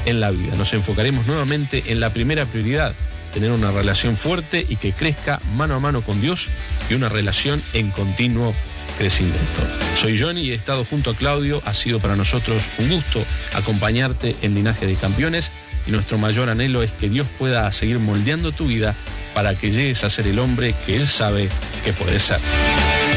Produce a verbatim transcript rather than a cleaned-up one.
en la vida. Nos enfocaremos nuevamente en la primera prioridad, tener una relación fuerte y que crezca mano a mano con Dios y una relación en continuo crecimiento. Soy Johnny y he estado junto a Claudio. Ha sido para nosotros un gusto acompañarte en Linaje de Campeones y nuestro mayor anhelo es que Dios pueda seguir moldeando tu vida para que llegues a ser el hombre que Él sabe que puedes ser.